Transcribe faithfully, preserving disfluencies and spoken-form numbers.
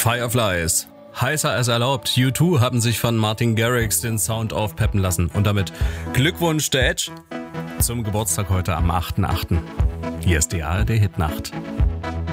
Fireflies. Heißer als erlaubt. U zwei haben sich von Martin Garrix den Sound aufpeppen lassen. Und damit Glückwunsch der Edge zum Geburtstag heute am achten achten Hier ist die A R D Hitnacht.